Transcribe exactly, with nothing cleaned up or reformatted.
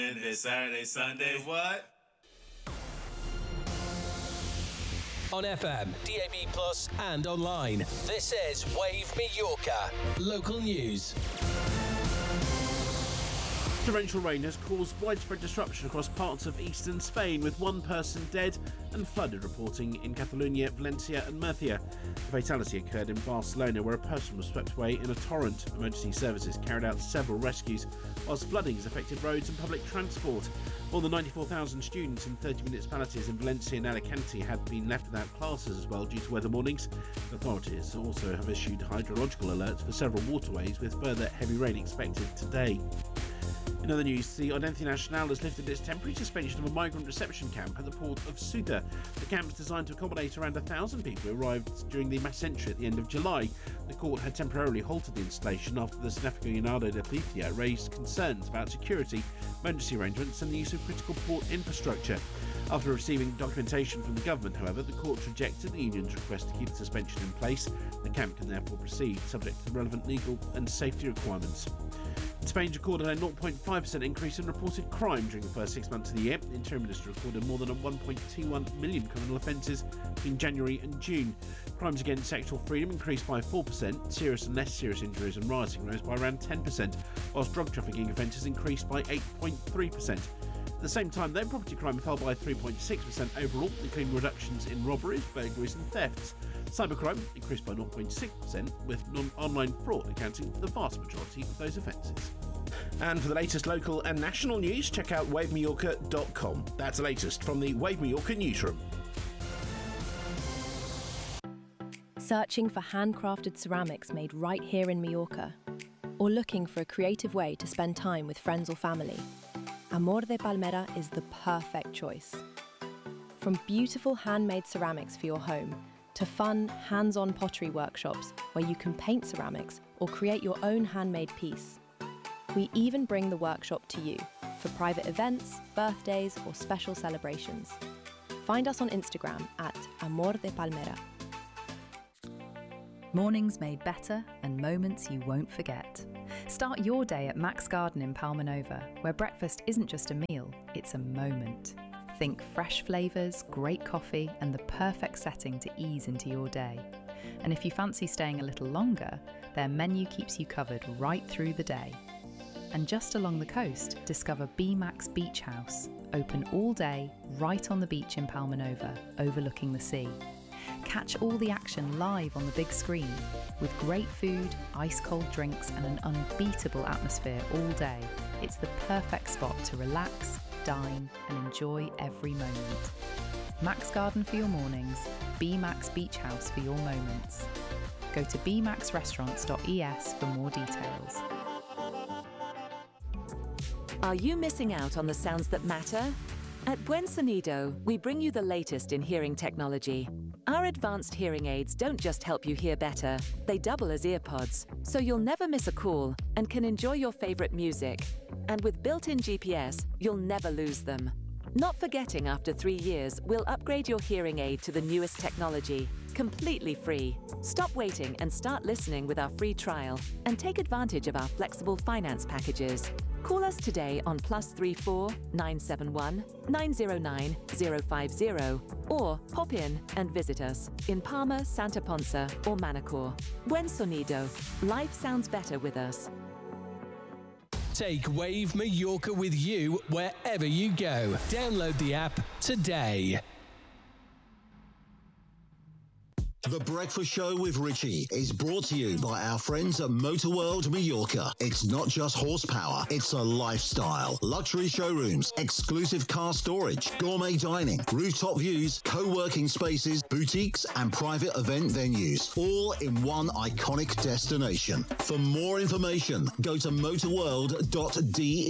This Saturday, Sunday, what? On F M, D A B Plus, and online. This is Wave Mallorca. Local news. Torrential rain has caused widespread disruption across parts of eastern Spain, with one person dead and flooded reporting in Catalonia, Valencia and Murcia. The fatality occurred in Barcelona, where a person was swept away in a torrent. Emergency services carried out several rescues, whilst flooding has affected roads and public transport. More than ninety-four thousand students in thirty municipalities in Valencia and Alicante had been left without classes as well due to weather warnings. Authorities also have issued hydrological alerts for several waterways, with further heavy rain expected today. In other news, the Audiencia Nacional has lifted its temporary suspension of a migrant reception camp at the port of Ceuta. The camp is designed to accommodate around one thousand people who arrived during the mass entry at the end of July. The court had temporarily halted the installation after the Senefico Leonardo de Policia raised concerns about security, emergency arrangements and the use of critical port infrastructure. After receiving documentation from the government, however, the court rejected the union's request to keep the suspension in place. The camp can therefore proceed, subject to the relevant legal and safety requirements. Spain recorded a zero point five percent increase in reported crime during the first six months of the year. The Interior Minister recorded more than one point two one million criminal offences between January and June. Crimes against sexual freedom increased by four percent. Serious and less serious injuries and rioting rose by around ten percent, whilst drug trafficking offences increased by eight point three percent. At the same time, though, property crime fell by three point six percent overall, including reductions in robberies, burglaries and thefts. Cybercrime increased by zero point six percent, with non-online fraud accounting for the vast majority of those offences. And for the latest local and national news, check out wave mallorca dot com. That's the latest from the Wave Mallorca newsroom. Searching for handcrafted ceramics made right here in Mallorca? Or looking for a creative way to spend time with friends or family? Amor de Palmera is the perfect choice. From beautiful handmade ceramics for your home to fun, hands-on pottery workshops where you can paint ceramics or create your own handmade piece. We even bring the workshop to you for private events, birthdays or special celebrations. Find us on Instagram at Amor de Palmera. Mornings made better and moments you won't forget. Start your day at Max Garden in Palma Nova, where breakfast isn't just a meal, it's a moment. Think fresh flavours, great coffee and the perfect setting to ease into your day. And if you fancy staying a little longer, their menu keeps you covered right through the day. And just along the coast, discover B Max Beach House, open all day, right on the beach in Palma Nova, overlooking the sea. Catch all the action live on the big screen, with great food, ice-cold drinks and an unbeatable atmosphere all day. It's the perfect spot to relax, dine and enjoy every moment. Max Garden for your mornings, B Max Beach House for your moments. Go to b max restaurants dot e s for more details. Are you missing out on the sounds that matter? At Buen Sonido, we bring you the latest in hearing technology. Our advanced hearing aids don't just help you hear better, they double as earpods, so you'll never miss a call and can enjoy your favourite music. And with built-in G P S, you'll never lose them. Not forgetting after three years, we'll upgrade your hearing aid to the newest technology, completely free. Stop waiting and start listening with our free trial and take advantage of our flexible finance packages. Call us today on plus three four nine seven one nine zero nine zero five zero or pop in and visit us in Palma, Santa Ponsa or Manacor. Buen Sonido. Life sounds better with us. Take Wave Mallorca with you wherever you go. Download the app today. The Breakfast Show with Richie is brought to you by our friends at Motor World Mallorca. It's not just horsepower, it's a lifestyle. Luxury showrooms, exclusive car storage, gourmet dining, rooftop views, co-working spaces, boutiques and private event venues, all in one iconic destination. For more information, go to motorworld dot d e.